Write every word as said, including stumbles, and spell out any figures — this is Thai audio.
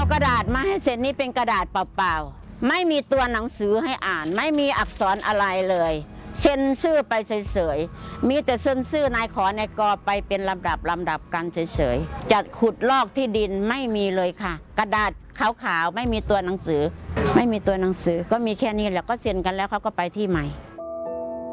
กระดาษมาให้เซ็นนี่เป็นกระดาษเปล่าๆไม่มีตัวหนังสือให้อ่านไม่มีอักษรอะไรเลยเซ็นชื่อไปเฉยๆมีแต่เซ็นชื่อนายขอนายกอไปเป็นลำดับลำดับกันเฉยๆจะขุดลอกที่ดินไม่มีเลยค่ะกระดาษขาวๆไม่มีตัวหนังสือไม่มีตัวหนังสือก็มีแค่นี้แหละก็เซ็นกันแล้วเขาก็ไปที่ใหม่